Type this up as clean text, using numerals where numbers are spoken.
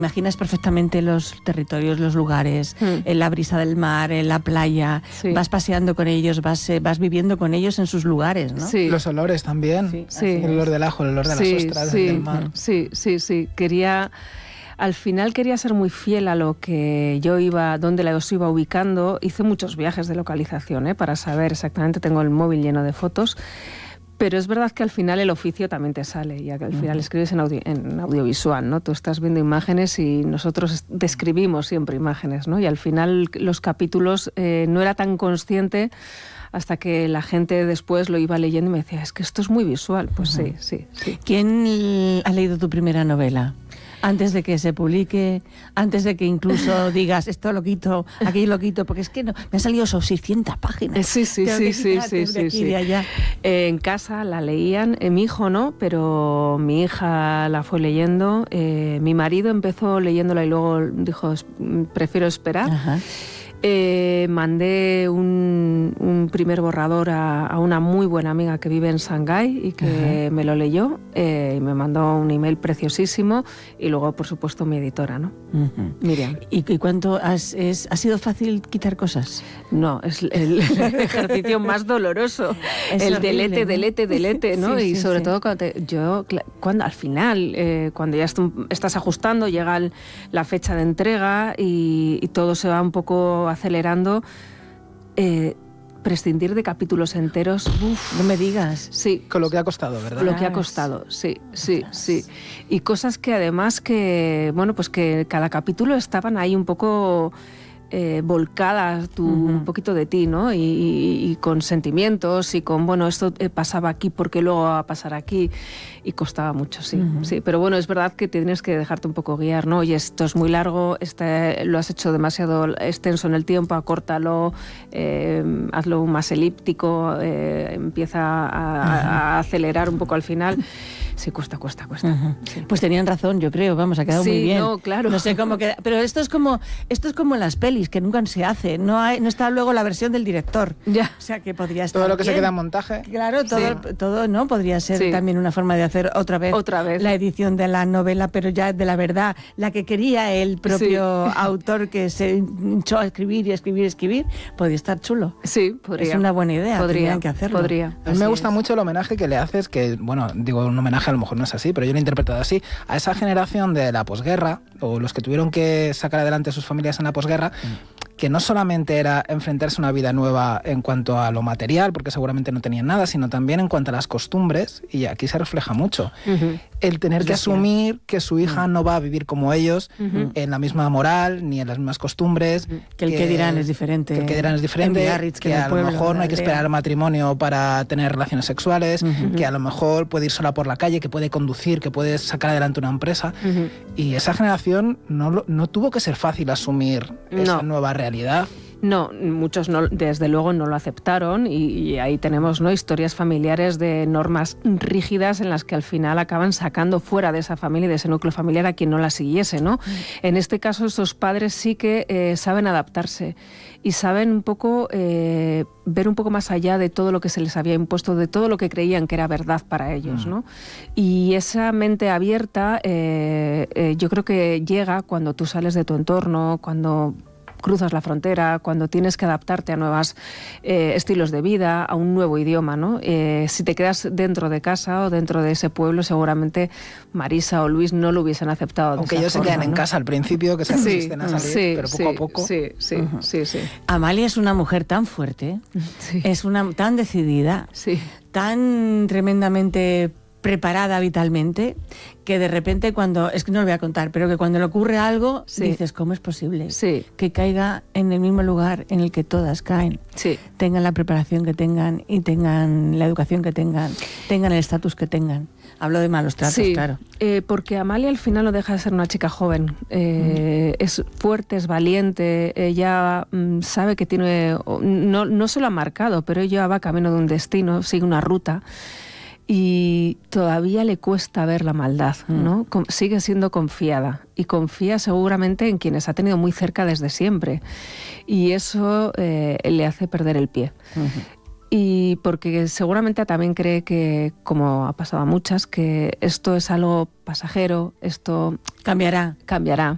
Imaginas perfectamente los territorios, los lugares, en la brisa del mar, en la playa, vas paseando con ellos, vas viviendo con ellos en sus lugares, ¿no? Sí. Los olores también, el olor del ajo, el olor de las ostras, del mar. Sí. Al final quería ser muy fiel a lo que yo iba, donde los iba ubicando. Hice muchos viajes de localización, para saber exactamente, tengo el móvil lleno de fotos. Pero es verdad que al final el oficio también te sale, ya que al final escribes en audiovisual, ¿no? Tú estás viendo imágenes y nosotros describimos siempre imágenes, ¿no? Y al final los capítulos no era tan consciente hasta que la gente después lo iba leyendo y me decía, es que esto es muy visual. Pues sí. ¿Quién ha leído tu primera novela? Antes de que se publique, antes de que incluso digas esto lo quito, aquello lo quito, porque es que no, me han salido esos 600 páginas. Sí. En casa la leían, mi hijo no, pero mi hija la fue leyendo. Mi marido empezó leyéndola y luego dijo, prefiero esperar. Ajá. Mandé un primer borrador a una muy buena amiga que vive en Shanghái y que me lo leyó y me mandó un email preciosísimo y luego, por supuesto, mi editora, ¿no? Miriam. ¿Y cuánto ha sido fácil quitar cosas? No, es el ejercicio más doloroso. Es el horrible, delete, ¿no? Sí, y sobre todo cuando al final, cuando ya estás ajustando, llega la fecha de entrega y todo se va un poco acelerando, prescindir de capítulos enteros, no me digas. Sí. Con lo que ha costado, ¿verdad? Lo que ha costado, sí. Y cosas que además que cada capítulo estaban ahí un poco volcadas un poquito de ti, ¿no? Y con sentimientos y con, esto pasaba aquí porque luego va a pasar aquí, y costaba mucho, sí. Pero bueno, es verdad que tienes que dejarte un poco guiar, ¿no? Oye, esto es muy largo, lo has hecho demasiado extenso en el tiempo, acórtalo, hazlo más elíptico, empieza a acelerar un poco al final. Sí, cuesta. Sí. Pues tenían razón, yo creo, ha quedado muy bien. No, claro. No sé cómo queda, pero esto es como en las pelis, que nunca se hace, no está luego la versión del director. Ya. O sea, que podría estar todo lo que bien. se queda en montaje. Claro, todo, ¿no? Podría ser también una forma de hacer otra vez la edición de la novela, pero ya de la verdad, la que quería el propio autor, que se hinchó a escribir, podría estar chulo. Sí, podría. Es una buena idea, tendrían que hacerlo. Podría. A mí me gusta mucho el homenaje que le haces, que, digo un homenaje, a lo mejor no es así, pero yo lo he interpretado así, a esa generación de la posguerra, o los que tuvieron que sacar adelante sus familias en la posguerra, que no solamente era enfrentarse a una vida nueva en cuanto a lo material, porque seguramente no tenían nada, sino también en cuanto a las costumbres, y aquí se refleja mucho. El tener que asumir que su hija no va a vivir como ellos, en la misma moral, ni en las mismas costumbres. Que el que dirán es diferente. Que el que dirán es diferente, que a lo mejor no hay que esperar al matrimonio para tener relaciones sexuales, que a lo mejor puede ir sola por la calle, que puede conducir, que puede sacar adelante una empresa. Y esa generación no tuvo que ser fácil asumir esa nueva realidad. No, muchos desde luego no lo aceptaron y ahí tenemos historias familiares de normas rígidas en las que al final acaban sacando fuera de esa familia y de ese núcleo familiar a quien no la siguiese, ¿no? En este caso, estos padres sí que saben adaptarse y saben un poco ver un poco más allá de todo lo que se les había impuesto, de todo lo que creían que era verdad para ellos, ¿no? Y esa mente abierta yo creo que llega cuando tú sales de tu entorno, cuando cruzas la frontera, cuando tienes que adaptarte a nuevos estilos de vida, a un nuevo idioma, ¿no? Si te quedas dentro de casa o dentro de ese pueblo, seguramente Marisa o Luis no lo hubiesen aceptado. Aunque ellos se quedan en casa al principio, que se resisten a salir, pero poco a poco. Sí. Amalia es una mujer tan fuerte, es tan decidida, tan tremendamente preparada vitalmente, que de repente es que no lo voy a contar, pero que cuando le ocurre algo, dices, ¿cómo es posible que caiga en el mismo lugar en el que todas caen? Tengan la preparación que tengan y tengan la educación que tengan el estatus que tengan. Hablo de malos tratos, claro. Porque Amalia al final no deja de ser una chica joven. Es fuerte, es valiente, ella sabe que tiene... No se lo ha marcado, pero ella va camino de un destino, sigue una ruta. Y todavía le cuesta ver la maldad, ¿no? Sigue siendo confiada y confía seguramente en quienes ha tenido muy cerca desde siempre. Y eso le hace perder el pie. Y porque seguramente también cree que, como ha pasado a muchas, que esto es algo pasajero, esto cambiará.